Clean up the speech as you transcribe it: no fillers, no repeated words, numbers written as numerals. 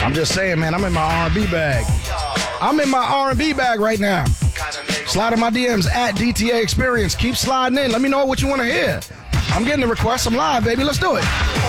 I'm just saying, man, I'm in my R&B bag. I'm in my R&B bag right now. Slide in my DMs at DTA Experience. Keep sliding in. Let me know what you want to hear. I'm getting the request. I'm live, baby. Let's do it.